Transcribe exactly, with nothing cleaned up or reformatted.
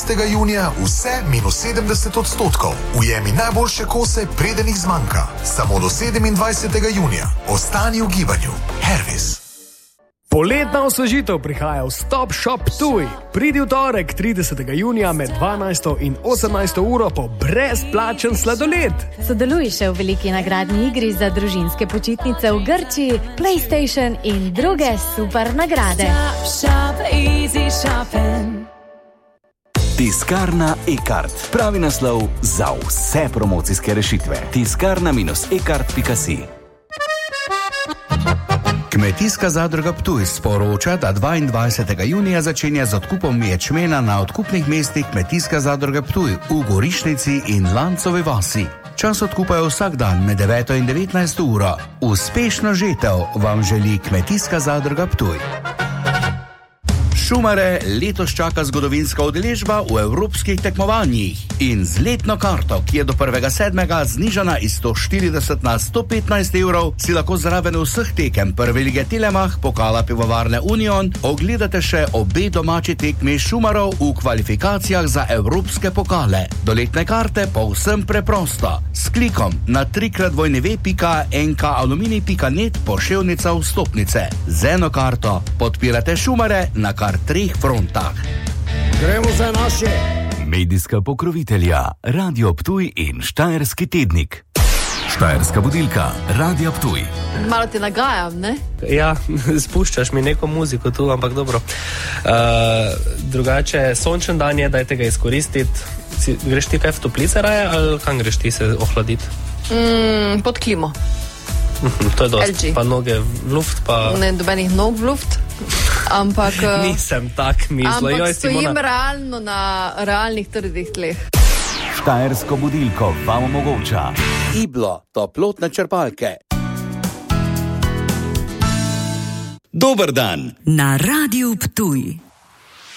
šestega junija vse minus sedemdeset odstotkov. Ujemi najboljše kose, preden jih zmanjka. Samo do sedemindvajsetega junija. Ostani v gibanju. Hervis. Poletna osvežitev prihaja v Stop Shop Ptuj. Pridi v torek, tridesetega junija med dvanajsto in osemnajsto uro po brezplačen sladoled. Sodeluj še v veliki nagradni igri za družinske počitnice v Grčiji, PlayStation in druge super nagrade. Stop Shop, easy shopping. Tiskarna e-kart. Pravi naslov za vse promocijske rešitve. tiskarna e kart pika si. Kmetijska zadruga Ptuj sporoča, da dvaindvajsetega junija začenja z odkupom ječmena na odkupnih mestih Kmetijska zadruga Ptuj v Gorišnici in Lancovi vasi. Čas odkupa je vsak dan med deveto in devetnajsto uro. Uspešno žetev vam želi Kmetijska zadruga Ptuj. Šumare letos čaka zgodovinska udeležba v evropskih tekmovanjih in z letno karto, ki je do prvega sedmega znižana iz sto štirideset na sto petnajst evrov, si lahko zraven vseh tekem prve lige Telemach, pokala pivovarne Union, ogledate še obe domači tekmi Šumarov v kvalifikacijah za evropske pokale. Do letne karte povsem preprosto. S klikom na trikrat dvojni pika en ka aluminij pika net poševnica vstopnice. Z eno karto podpirate Šumare na kar treh frontah. Gremo za naše. Medijska pokrovitelja Radio Ptuj in Štajerski tednik. Štajerska budilka Radio Ptuj. Malo te nagajam, ne? Ja, spuščaš mi neko muziko tu, ampak dobro. Uh, drugače, sončen dan je, dajte ga izkoristiti. Si, greš ti kaj v toplice raje, ali kam greš ti se ohladiti? Mm, pod klimo. To je dosti. Pa noge v luft, pa... Ne, dobenih nog v luft. Ampak... Nisem tak mislil. Ampak Joj, stojim Simona. realno na realnih trdih tleh. Štajersko budilko vam omogoča Iblo, toplotne črpalke. Dober dan. Na Radiu Ptuj.